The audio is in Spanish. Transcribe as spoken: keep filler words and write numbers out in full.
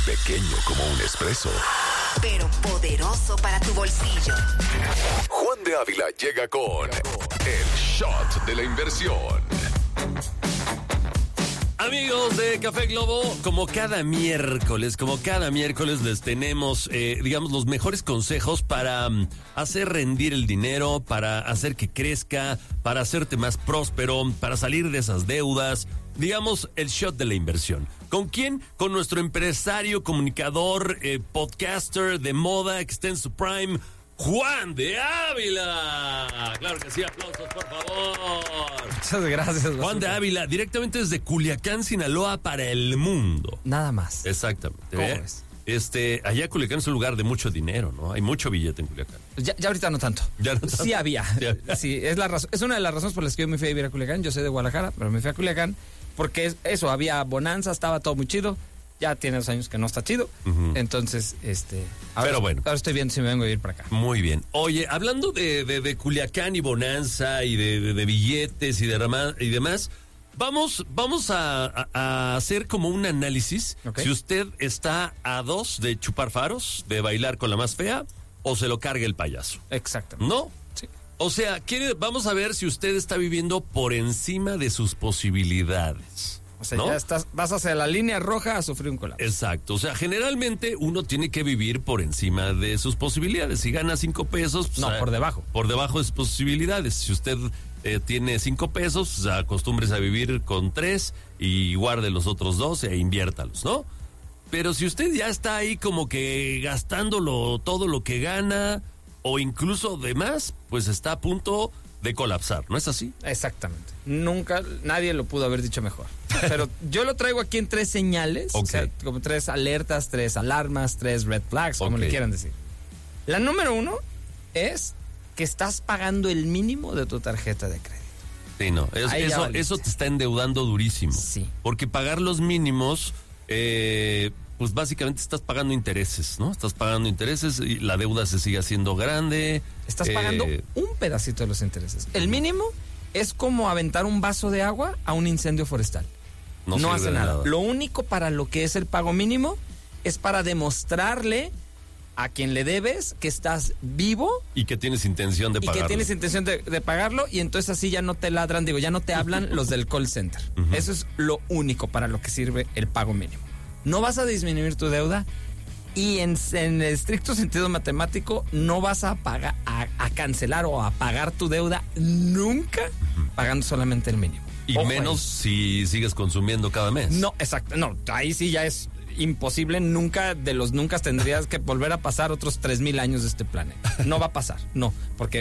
Pequeño como un espresso, pero poderoso para tu bolsillo. Juan de Ávila llega con el shot de la inversión. Amigos de Café Globo, como cada miércoles, como cada miércoles les tenemos, eh, digamos, los mejores consejos para um, hacer rendir el dinero, para hacer que crezca, para hacerte más próspero, para salir de esas deudas. Digamos, el shot de la inversión. ¿Con quién? Con nuestro empresario, comunicador, eh, podcaster de moda que está en su prime, Juan de Ávila. Claro que sí, aplausos, por favor. Muchas gracias. Juan de Ávila, directamente desde Culiacán, Sinaloa, para el mundo. Nada más. Exactamente. ¿Cómo ¿eh? es? Este, allá Culiacán es un lugar de mucho dinero, ¿no? Hay mucho billete en Culiacán. Ya, ya ahorita no tanto. Ya no tanto. Sí había. Sí había. Sí, es, la razón, es una de las razones por las que yo me fui a vivir a Culiacán. Yo soy de Guadalajara, pero me fui a Culiacán porque es, eso, había bonanza, estaba todo muy chido. Ya tiene dos años que no está chido. Uh-huh. Entonces, este... Ahora, Pero bueno. Ahora estoy viendo si me vengo a vivir para acá. Muy bien. Oye, hablando de, de, de Culiacán y bonanza y de, de, de billetes y, de, y demás, vamos, vamos a, a, a hacer como un análisis. Okay. Si usted está a dos de chupar faros, de bailar con la más fea, o se lo cargue el payaso. Exactamente. ¿No? Sí. O sea, quiere, vamos a ver si usted está viviendo por encima de sus posibilidades. O sea, ¿no? ya estás, vas hacia la línea roja a sufrir un colapso. Exacto. O sea, generalmente uno tiene que vivir por encima de sus posibilidades. Si gana cinco pesos... Pues, no, a, por debajo. Por debajo de sus posibilidades. Si usted eh, tiene cinco pesos, pues, acostúmbrese a vivir con tres y guarde los otros dos e inviértalos, ¿no? Pero si usted ya está ahí como que gastándolo todo lo que gana o incluso de más, pues está a punto de colapsar, ¿no es así? Exactamente. Nunca, nadie lo pudo haber dicho mejor. Pero yo lo traigo aquí en tres señales, okay. O sea, como tres alertas, tres alarmas, tres red flags, como okay. le quieran decir. La número uno es que estás pagando el mínimo de tu tarjeta de crédito. Sí, no, es, eso, eso te está endeudando durísimo. Sí. Porque pagar los mínimos, eh, pues básicamente estás pagando intereses, ¿no? Estás pagando intereses y la deuda se sigue haciendo grande. Estás eh, pagando un pedacito de los intereses. El mínimo es como aventar un vaso de agua a un incendio forestal. No, no hace nada. nada. Lo único para lo que es el pago mínimo es para demostrarle a quien le debes que estás vivo. Y que tienes intención de pagarlo. Y que tienes intención de, de pagarlo y entonces así ya no te ladran, digo, ya no te hablan los del call center. Uh-huh. Eso es lo único para lo que sirve el pago mínimo. No vas a disminuir tu deuda y en, en el estricto sentido matemático no vas a, pagar, a, a cancelar o a pagar tu deuda nunca uh-huh. pagando solamente el mínimo. Y Ojo menos ahí. Si sigues consumiendo cada mes. No, exacto. No, ahí sí ya es imposible. Nunca de los nunca tendrías que volver a pasar otros tres mil años de este planeta. No va a pasar, no. Porque